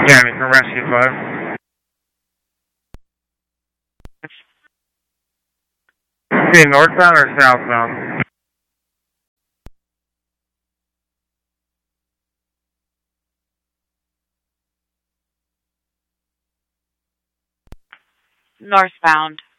County from Rescue 5. Okay, northbound or southbound? Northbound.